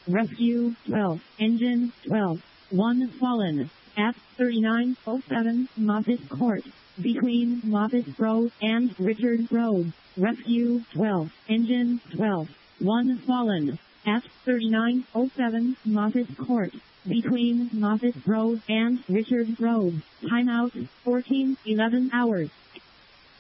Rescue 12, Engine 12, 1 fallen, at 3907 Moffett Court, between Moffett Road and Richard Road. Rescue 12, Engine 12, 1 fallen, at 3907 Moffett Court, between Moffett Road and Richard Road. Timeout 14:11 hours.